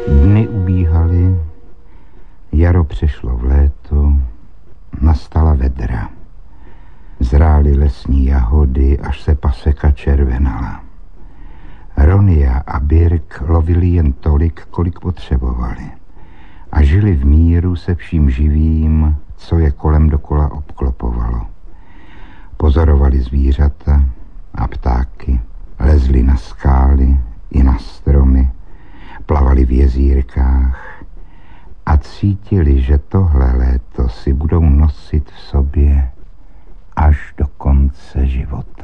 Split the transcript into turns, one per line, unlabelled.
Dny ubíhaly, jaro přešlo v léto, nastala vedra. Zrály lesní jahody, až se paseka červenala. Ronia a Birk lovili jen tolik, kolik potřebovali. A žili v míru se vším živým, co je kolem dokola obklopovalo. Pozorovali zvířata a ptáky, lezli na skály i na stromy, plavali v jezírkách a cítili, že tohle léto si budou nosit v sobě až do konce života.